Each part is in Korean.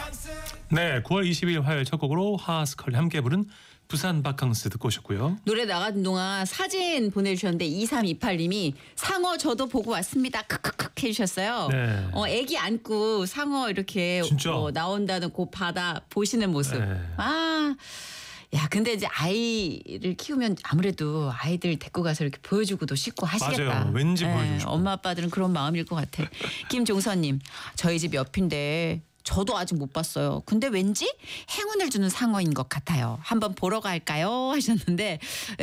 네, 9월 20일 화요일 첫 곡으로 하하스컬이 함께 부른 부산 바캉스 듣고 오셨고요. 노래 나가는 동안 사진 보내주셨는데 2328님이 상어 저도 보고 왔습니다. 크크크 해주셨어요. 네. 애기 안고 상어 이렇게 진짜? 나온다는 그 바다 보시는 모습. 네. 야, 근데 이제 아이를 키우면 아무래도 아이들 데리고 가서 이렇게 보여주고도 싶고 하시겠다. 맞아요. 왠지 보여주고 싶고. 엄마 아빠들은 그런 마음일 것 같아. 김종선님, 저희 집 옆인데 저도 아직 못 봤어요. 근데 왠지 행운을 주는 상어인 것 같아요. 한번 보러 갈까요? 하셨는데,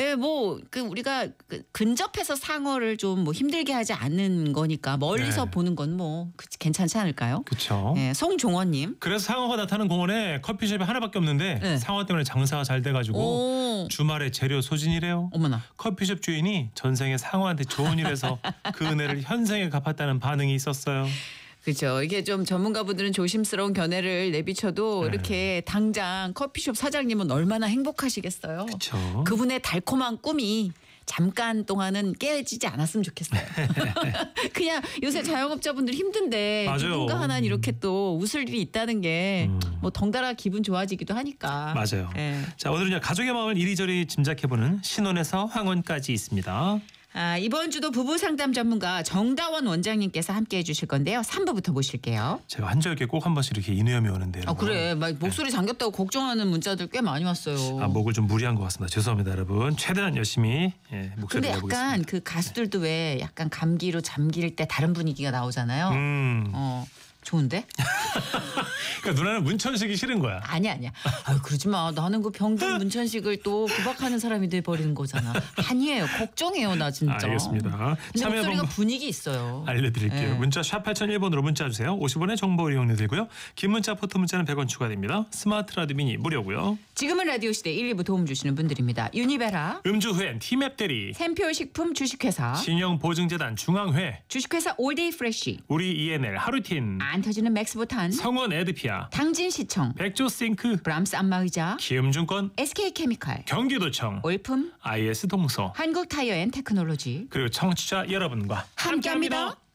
우리가 근접해서 상어를 좀 힘들게 하지 않는 거니까 멀리서 네. 보는 건 괜찮지 않을까요? 그렇죠. 네, 송종원님. 그래서 상어가 나타나는 공원에 커피숍이 하나밖에 없는데 네. 상어 때문에 장사가 잘 돼가지고 주말에 재료 소진이래요. 어머나. 커피숍 주인이 전생에 상어한테 좋은 일해서 그 은혜를 현생에 갚았다는 반응이 있었어요. 그렇죠. 이게 좀 전문가분들은 조심스러운 견해를 내비쳐도 이렇게 당장 커피숍 사장님은 얼마나 행복하시겠어요. 그렇죠. 그분의 달콤한 꿈이 잠깐 동안은 깨지지 않았으면 좋겠어요. 그냥 요새 자영업자분들 힘든데 맞아요. 누군가 하나는 이렇게 또 웃을 일이 있다는 게 덩달아 기분 좋아지기도 하니까. 맞아요. 네. 자, 오늘은요 가족의 마음을 이리저리 짐작해보는 신혼에서 황혼까지 있습니다. 이번 주도 부부 상담 전문가 정다원 원장님께서 함께해 주실 건데요. 3부부터 모실게요. 제가 한절기에 꼭 한 번씩 이렇게 인후염이 오는데요. 그래. 막 목소리 잠겼다고 걱정하는 문자들 꽤 많이 왔어요. 목을 좀 무리한 것 같습니다. 죄송합니다, 여러분. 최대한 열심히 목소리 근데 내보겠습니다. 약간 그 가수들도 왜 약간 감기로 잠길 때 다른 분위기가 나오잖아요. 좋은데? 그러니까 누나는 문천식이 싫은 거야. 아니야. 그러지 마. 나는 그 병든 문천식을 또 구박하는 사람이 돼버리는 거잖아. 아니에요. 걱정해요, 나 진짜. 알겠습니다. 근데 참여 목소리가 방법 분위기 있어요. 알려드릴게요. 네. 문자 샵 8001번으로 문자 주세요. 50원의 정보 이용료 들고요. 긴 문자 포토 문자는 100원 추가됩니다. 스마트 라디오 미니 무료고요. 지금은 라디오 시대 1, 2부 도움 주시는 분들입니다. 유니베라, 음주 후엔 티맵 대리, 샘표식품 주식회사, 신영 보증재단 중앙회, 주식회사 올데이 프레쉬, 우리 ENL 하루틴, 안 터지는 맥스보탄, 성원 에드피아, 당진시청, 백조싱크, 브람스 안마의자, 키움증권, SK케미칼, 경기도청, 올품, IS 동서 한국타이어앤테크놀로지 그리고 청취자 여러분과 함께합니다.